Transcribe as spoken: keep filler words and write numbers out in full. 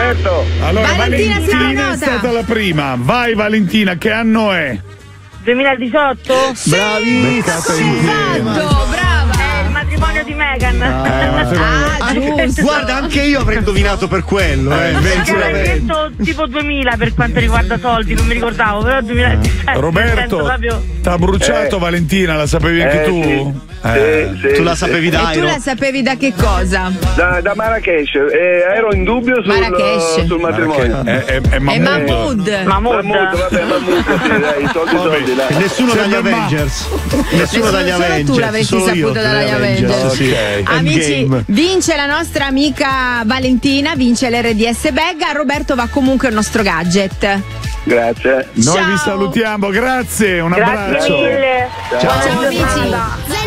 Roberto. Allora, Valentina, Valentina, si è prenota. stata la prima. Vai Valentina, che anno è? duemiladiciotto? Bravissima. Esatto, brava. È il matrimonio di Meghan. Ah, giusto. Guarda, anche io avrei indovinato per quello. Eh, Perché avevo detto tipo duemila per quanto riguarda soldi, non mi ricordavo, però duemiladiciassette. Roberto, proprio... t'ha bruciato Eh. Valentina, la sapevi anche Eh, tu? sì. Eh. Sì, sì, Tu la sì. sapevi da E tu la sapevi da che cosa? Da, da Marrakesh, eh, ero in dubbio sul, Marrakesh. sul matrimonio. È, è, è È Mahmood. Mahmood. Mahmood. Mahmood, vabbè, Mahmood, sì, dai, soldi, Vabbè. soldi, dai. Nessuno dagli Sembra ma- Avengers. Nessuno Nessuno- dagli solo tu Avengers. l'avresti solo io saputo dagli Avengers. sì. Ok. Amici, Endgame. vince la nostra amica Valentina, vince l'R D S Bag. A Roberto va comunque il nostro gadget. Grazie. Noi Ciao. vi salutiamo, grazie, un Grazie abbraccio. mille. Ciao, Buona amici. giornata.